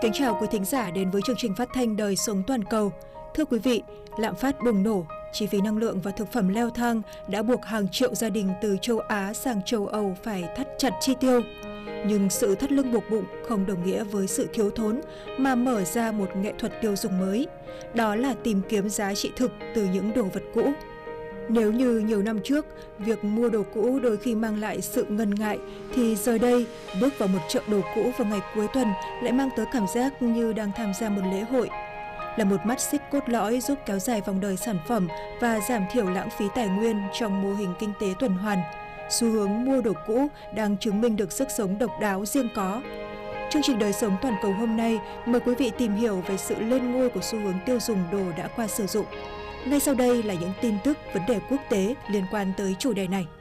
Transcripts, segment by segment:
Kính chào quý thính giả đến với chương trình phát thanh Đời sống toàn cầu. Thưa quý vị, lạm phát bùng nổ, chi phí năng lượng và thực phẩm leo thang đã buộc hàng triệu gia đình từ châu Á sang châu Âu phải thắt chặt chi tiêu. Nhưng sự thắt lưng buộc bụng không đồng nghĩa với sự thiếu thốn mà mở ra một nghệ thuật tiêu dùng mới. Đó là tìm kiếm giá trị thực từ những đồ vật cũ. Nếu như nhiều năm trước, việc mua đồ cũ đôi khi mang lại sự ngần ngại, thì giờ đây, bước vào một chợ đồ cũ vào ngày cuối tuần lại mang tới cảm giác như đang tham gia một lễ hội. Là một mắt xích cốt lõi giúp kéo dài vòng đời sản phẩm và giảm thiểu lãng phí tài nguyên trong mô hình kinh tế tuần hoàn, xu hướng mua đồ cũ đang chứng minh được sức sống độc đáo riêng có. Chương trình Đời sống toàn cầu hôm nay mời quý vị tìm hiểu về sự lên ngôi của xu hướng tiêu dùng đồ đã qua sử dụng. Ngay sau đây là những tin tức vấn đề quốc tế liên quan tới chủ đề này.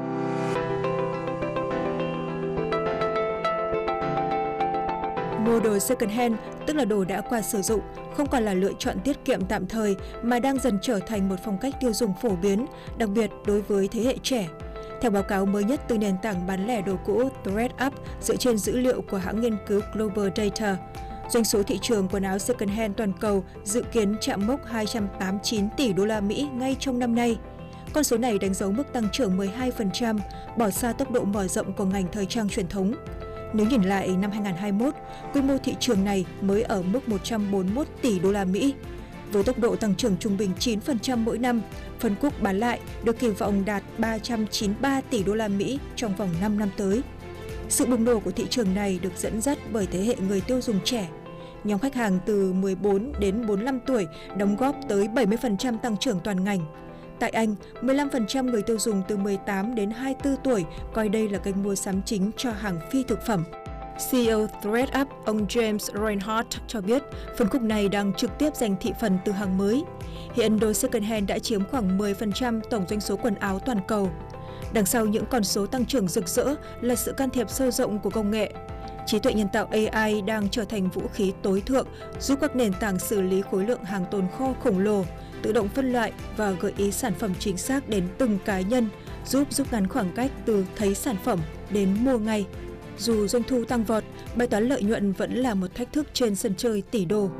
Mua đồ second hand, tức là đồ đã qua sử dụng, không còn là lựa chọn tiết kiệm tạm thời mà đang dần trở thành một phong cách tiêu dùng phổ biến, đặc biệt đối với thế hệ trẻ. Theo báo cáo mới nhất từ nền tảng bán lẻ đồ cũ ThredUp dựa trên dữ liệu của hãng nghiên cứu Global Data, doanh số thị trường quần áo second hand toàn cầu dự kiến chạm mốc 289 tỷ đô la Mỹ ngay trong năm nay. Con số này đánh dấu mức tăng trưởng 12%, bỏ xa tốc độ mở rộng của ngành thời trang truyền thống. Nếu nhìn lại năm 2021, quy mô thị trường này mới ở mức 141 tỷ đô la Mỹ. Với tốc độ tăng trưởng trung bình 9% mỗi năm, phân khúc bán lại được kỳ vọng đạt 393 tỷ đô la Mỹ trong vòng 5 năm tới. Sự bùng nổ của thị trường này được dẫn dắt bởi thế hệ người tiêu dùng trẻ. Nhóm khách hàng từ 14 đến 45 tuổi đóng góp tới 70% tăng trưởng toàn ngành. Tại Anh, 15% người tiêu dùng từ 18 đến 24 tuổi coi đây là kênh mua sắm chính cho hàng phi thực phẩm. CEO ThredUp, ông James Reinhart cho biết phân khúc này đang trực tiếp giành thị phần từ hàng mới. Hiện đồ second hand đã chiếm khoảng 10% tổng doanh số quần áo toàn cầu. Đằng sau những con số tăng trưởng rực rỡ là sự can thiệp sâu rộng của công nghệ. Trí tuệ nhân tạo AI đang trở thành vũ khí tối thượng giúp các nền tảng xử lý khối lượng hàng tồn kho khổng lồ, tự động phân loại và gợi ý sản phẩm chính xác đến từng cá nhân, giúp rút ngắn khoảng cách từ thấy sản phẩm đến mua ngay. Dù doanh thu tăng vọt, bài toán lợi nhuận vẫn là một thách thức trên sân chơi tỷ đô.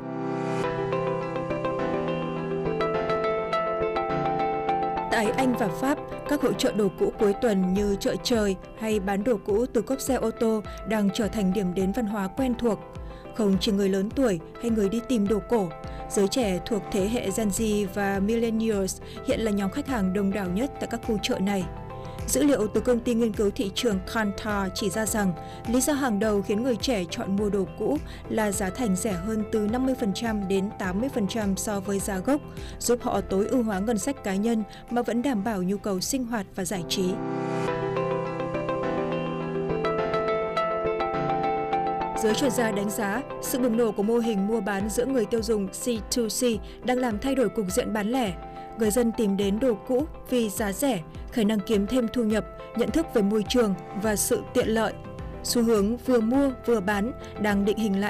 Tại Anh và Pháp, các hội chợ đồ cũ cuối tuần như chợ trời hay bán đồ cũ từ cốp xe ô tô đang trở thành điểm đến văn hóa quen thuộc. Không chỉ người lớn tuổi hay người đi tìm đồ cổ, giới trẻ thuộc thế hệ Gen Z và Millennials hiện là nhóm khách hàng đông đảo nhất tại các khu chợ này. Dữ liệu từ công ty nghiên cứu thị trường Kantar chỉ ra rằng lý do hàng đầu khiến người trẻ chọn mua đồ cũ là giá thành rẻ hơn từ 50% đến 80% so với giá gốc, giúp họ tối ưu hóa ngân sách cá nhân mà vẫn đảm bảo nhu cầu sinh hoạt và giải trí. Giới chuyên gia đánh giá, sự bùng nổ của mô hình mua bán giữa người tiêu dùng C2C đang làm thay đổi cục diện bán lẻ. Người dân tìm đến đồ cũ vì giá rẻ, khả năng kiếm thêm thu nhập, nhận thức về môi trường và sự tiện lợi. Xu hướng vừa mua vừa bán đang định hình lại